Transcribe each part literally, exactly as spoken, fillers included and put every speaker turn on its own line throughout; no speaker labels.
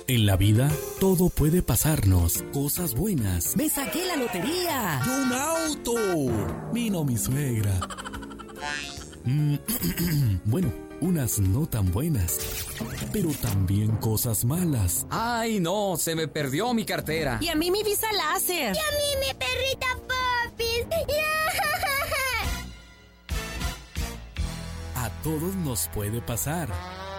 En la vida, todo puede pasarnos. Cosas buenas.
¡Me saqué la lotería!
¡Y un auto! Vino mi suegra. Mm, bueno, unas no tan buenas. Pero también cosas malas.
¡Ay, no! Se me perdió mi cartera.
Y a mí mi visa láser.
Y a mí mi perrita Popis.
A todos nos puede pasar.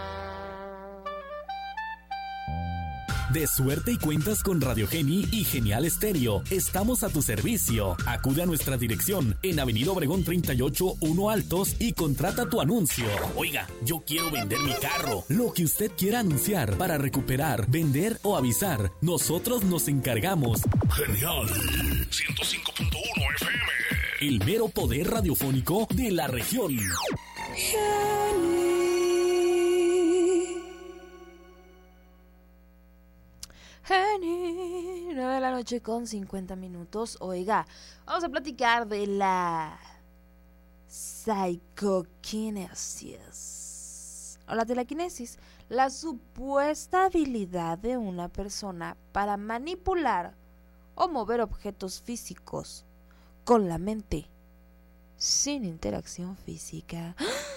De suerte y cuentas con Radio Geni y Genial Estéreo. Estamos a tu servicio. Acude a nuestra dirección en Avenida Obregón treinta y ocho, uno Altos y contrata tu anuncio. Oiga, yo quiero vender mi carro. Lo que usted quiera anunciar para recuperar, vender o avisar, nosotros nos encargamos.
Genial ciento cinco punto uno F M.
El mero poder radiofónico de la región.
Geni, nueve de la noche con cincuenta minutos. Oiga, vamos a platicar de la psicoquinesis o la telequinesis, la supuesta habilidad de una persona para manipular o mover objetos físicos con la mente sin interacción física.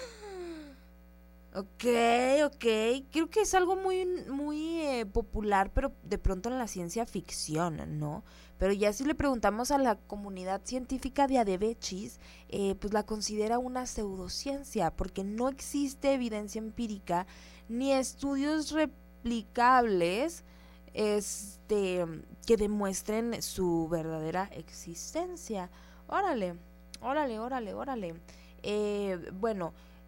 Ok, ok, creo que es algo muy, muy eh, popular, pero de pronto en la ciencia ficción, ¿no? Pero ya si le preguntamos a la comunidad científica de Adebechis, eh, pues la considera una pseudociencia, porque no existe evidencia empírica ni estudios replicables este, que demuestren su verdadera existencia. Órale, órale, órale, órale. Eh, bueno...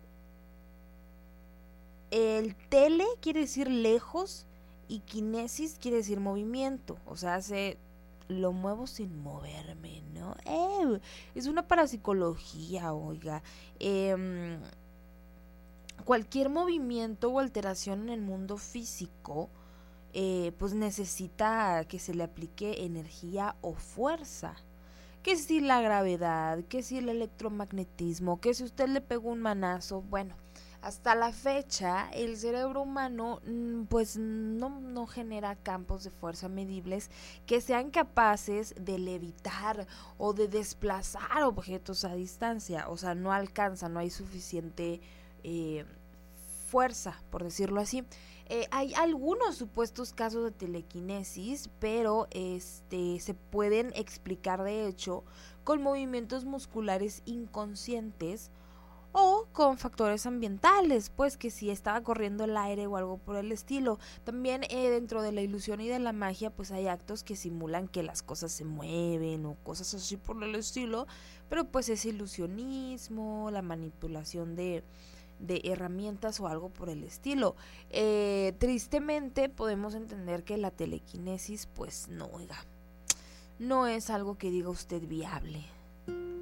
El tele quiere decir lejos y kinesis quiere decir movimiento, o sea, se lo muevo sin moverme, ¿no? Eh, es una parapsicología, oiga. Eh, cualquier movimiento o alteración en el mundo físico, eh, pues necesita que se le aplique energía o fuerza. Que si la gravedad, que si el electromagnetismo, que si usted le pegó un manazo, bueno... Hasta la fecha, el cerebro humano pues no, no genera campos de fuerza medibles que sean capaces de levitar o de desplazar objetos a distancia. O sea, no alcanza, no hay suficiente eh, fuerza, por decirlo así. Eh, hay algunos supuestos casos de telequinesis, pero este se pueden explicar de hecho con movimientos musculares inconscientes o con factores ambientales, pues que si estaba corriendo el aire o algo por el estilo. También eh, dentro de la ilusión y de la magia, pues hay actos que simulan que las cosas se mueven o cosas así por el estilo, pero pues es ilusionismo, la manipulación de, de herramientas o algo por el estilo. Eh, tristemente podemos entender que la telequinesis, pues no, oiga, no es algo que diga usted viable.